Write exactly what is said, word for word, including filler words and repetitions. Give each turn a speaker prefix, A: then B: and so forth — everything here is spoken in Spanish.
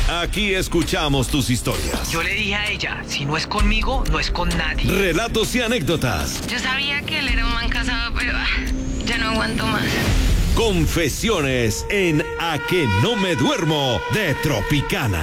A: Aquí escuchamos tus historias.
B: Yo le dije a ella, si no es conmigo, no es con nadie.
A: Relatos y anécdotas.
C: Yo sabía que él era un man casado, pero ah, ya no aguanto más.
A: Confesiones en A que no me duermo de Tropicana.